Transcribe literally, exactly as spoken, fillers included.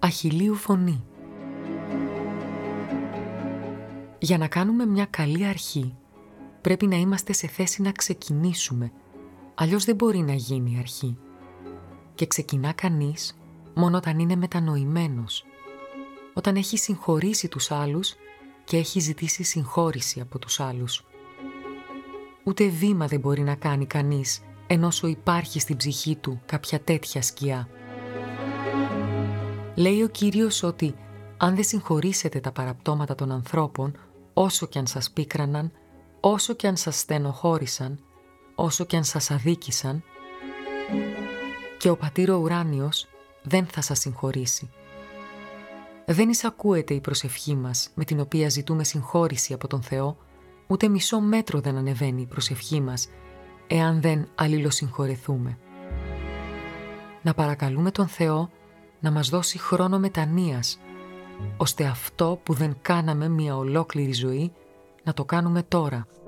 Αχιλλείου φωνή. Για να κάνουμε μια καλή αρχή, πρέπει να είμαστε σε θέση να ξεκινήσουμε, αλλιώς δεν μπορεί να γίνει η αρχή. Και ξεκινά κανείς μόνο όταν είναι μετανοημένος, όταν έχει συγχωρήσει τους άλλους και έχει ζητήσει συγχώρηση από τους άλλους. Ούτε βήμα δεν μπορεί να κάνει κανείς, ενώσο υπάρχει στην ψυχή του κάποια τέτοια σκιά. Λέει ο Κύριος ότι αν δεν συγχωρήσετε τα παραπτώματα των ανθρώπων, όσο κι αν σας πίκραναν, όσο κι αν σας στενοχώρησαν, όσο κι αν σας αδίκησαν, και ο Πατήρ ο Ουράνιος δεν θα σας συγχωρήσει. Δεν εισακούεται η προσευχή μας με την οποία ζητούμε συγχώρηση από τον Θεό, ούτε μισό μέτρο δεν ανεβαίνει η προσευχή μας, εάν δεν αλληλοσυγχωρεθούμε. Να παρακαλούμε τον Θεό να μας δώσει χρόνο μετανοίας, ώστε αυτό που δεν κάναμε μια ολόκληρη ζωή να το κάνουμε τώρα.